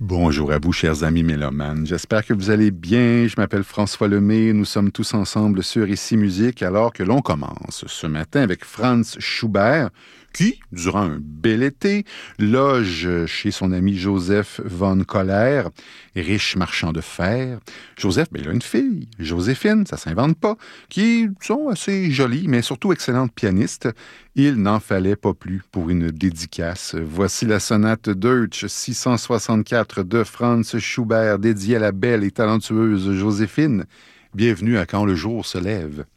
Bonjour à vous, chers amis mélomanes. J'espère que vous allez bien. Je m'appelle François Lemay. Nous sommes tous ensemble sur Ici Musique alors que l'on commence ce matin avec Franz Schubert qui, durant un bel été, loge chez son ami Joseph von Kohler, riche marchand de fer. Joseph, il a une fille, Joséphine, ça s'invente pas, qui sont assez jolies, mais surtout excellentes pianistes. Il n'en fallait pas plus pour une dédicace. Voici la sonate Deutsch 664 de Franz Schubert, dédiée à la belle et talentueuse Joséphine. Bienvenue à Quand le jour se lève.